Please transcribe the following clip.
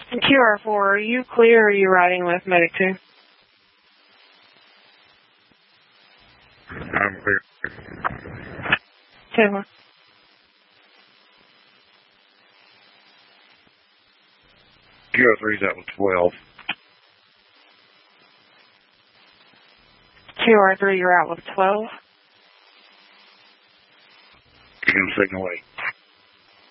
QR4, are you clear or are you riding with Medic 2? I'm clear. 10-1. QR3's out with 12. QR3, you're out with 12. You're going to signal 8.